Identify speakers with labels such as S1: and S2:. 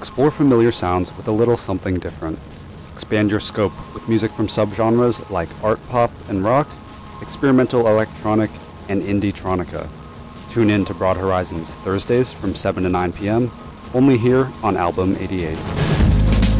S1: Explore familiar sounds with a little something different. Expand your scope with music from subgenres like art pop and rock, experimental electronic, and indie-tronica. Tune in to Broad Horizons Thursdays from 7 to 9 p.m., only here on Album 88.